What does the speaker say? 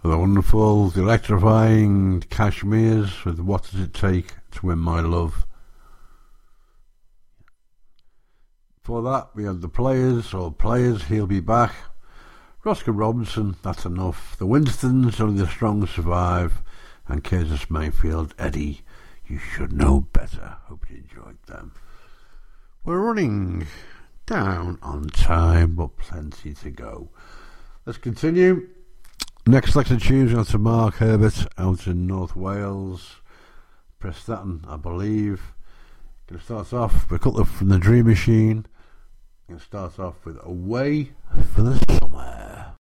for the wonderful, the electrifying Kashmirs with What Does It Take to Win My Love. For that, we have the Players, He'll Be Back. Roscoe Robinson, That's Enough. The Winstons, Only the Strong Survive. And Curtis Mayfield, Eddie, You Should Know Better. Hope you enjoyed them. We're running down on time, but plenty to go. Let's continue. Next selected tunes are to Mark Herbert out in North Wales. Prestatyn, I believe. Going to start off with a couple from the Dream Machine. Going to start off with Away for the Summer.